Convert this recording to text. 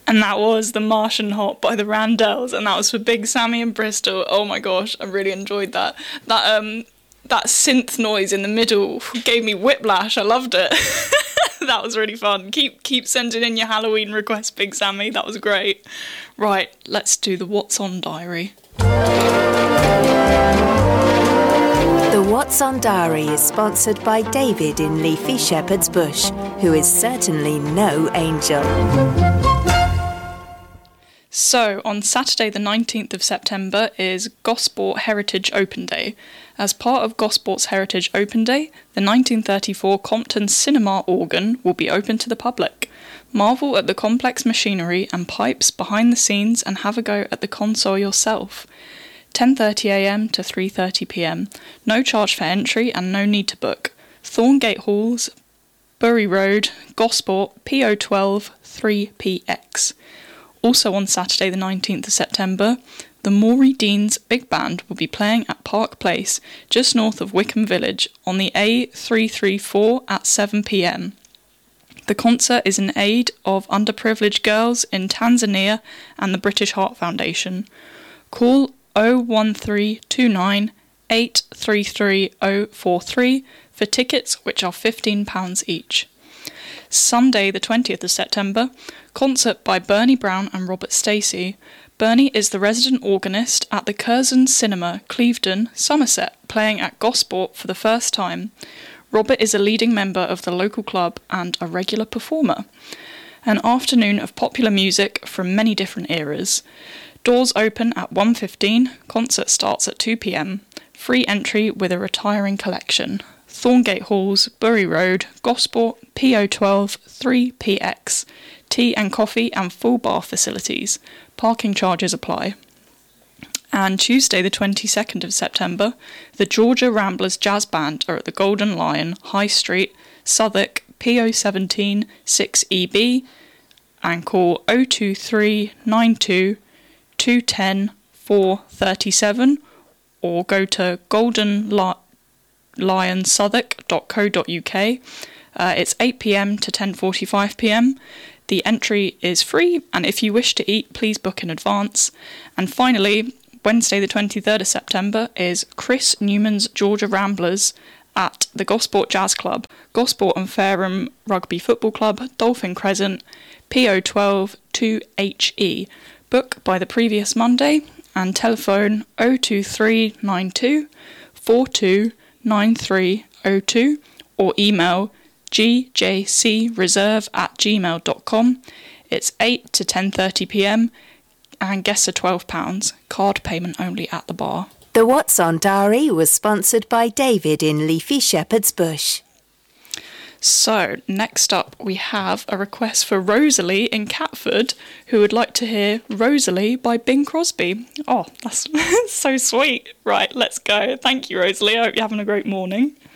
And that was The Martian Hop by the Randells, and that was for Big Sammy in Bristol. Oh my gosh, I really enjoyed that. That synth noise in the middle gave me whiplash. I loved it. That was really fun. Keep sending in your Halloween requests, Big Sammy. That was great. Right, let's do the What's On Diary. The What's On Diary is sponsored by David in Leafy Shepherd's Bush, who is certainly no angel. So, on Saturday the 19th of September is Gosport Heritage Open Day. As part of Gosport's Heritage Open Day, the 1934 Compton Cinema organ will be open to the public. Marvel at the complex machinery and pipes behind the scenes and have a go at the console yourself. 10:30am to 3:30pm. No charge for entry and no need to book. Thorngate Halls, Bury Road, Gosport, PO12 3PX. Also on Saturday the 19th of September, the Maury Deans Big Band will be playing at Park Place, just north of Wickham Village, on the A334 at 7pm. The concert is in aid of underprivileged girls in Tanzania and the British Heart Foundation. Call 01329 833 043 for tickets, which are £15 each. Sunday the 20th of September, concert by Bernie Brown and Robert Stacey. Bernie is the resident organist at the Curzon Cinema, Clevedon, Somerset, playing at Gosport for the first time. Robert is a leading member of the local club and a regular performer. An afternoon of popular music from many different eras. Doors open at 1:15, concert starts at 2pm. Free entry with a retiring collection. Thorngate Halls, Bury Road, Gosport, PO12 3PX. Tea and coffee and full bar facilities. Parking charges apply. And Tuesday the 22nd of September, the Georgia Ramblers Jazz Band are at the Golden Lion, High Street, Southwark, PO17 6EB, and call 02392 210 437 or go to goldenlionsouthwark.co.uk. It's 8pm to 10:45pm. The entry is free, and if you wish to eat, please book in advance. And finally, Wednesday the 23rd of September is Chris Newman's Georgia Ramblers at the Gosport Jazz Club, Gosport and Fareham Rugby Football Club, Dolphin Crescent, PO12 2HE. Book by the previous Monday and telephone 02392 429302 or email gjcreserve@gmail.com. It's 8 to 10:30pm and guests are £12. Card payment only at the bar. The What's On Diary was sponsored by David in Leafy Shepherd's Bush. So, next up we have a request for Rosalie in Catford, who would like to hear Rosalie by Bing Crosby. Oh, that's so sweet. Right, let's go. Thank you, Rosalie. I hope you're having a great morning.